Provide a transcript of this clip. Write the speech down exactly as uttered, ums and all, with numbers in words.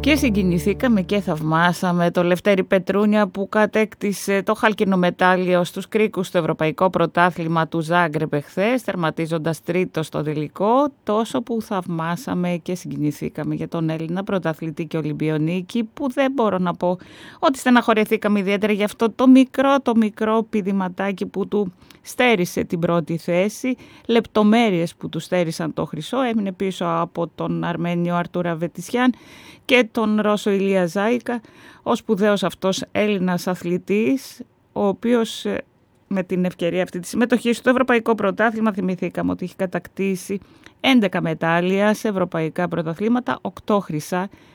Και συγκινηθήκαμε και θαυμάσαμε το Λευτέρη Πετρούνια που κατέκτησε το χάλκινο μετάλλιο στους κρίκους στο Ευρωπαϊκό Πρωτάθλημα του Ζάγκρεπ εχθές, τερματίζοντας τρίτο στο τελικό, τόσο που θαυμάσαμε και συγκινηθήκαμε για τον Έλληνα πρωταθλητή και Ολυμπιονίκη, που δεν μπορώ να πω ότι στεναχωρεθήκαμε ιδιαίτερα για αυτό το μικρό, το μικρό πηδηματάκι που του στέρισε την πρώτη θέση, λεπτομέρειες που του στέρισαν το χρυσό, έμεινε πίσω από τον Αρμένιο Αρτούρα Βετισιάν και τον Ρώσο Ηλία Ζάικα, ο σπουδαίος αυτός Έλληνας αθλητής, ο οποίος με την ευκαιρία αυτή τη συμμετοχή στο Ευρωπαϊκό Πρωτάθλημα, θυμηθήκαμε ότι έχει κατακτήσει έντεκα μετάλλια σε ευρωπαϊκά πρωταθλήματα, οκτώ χρυσά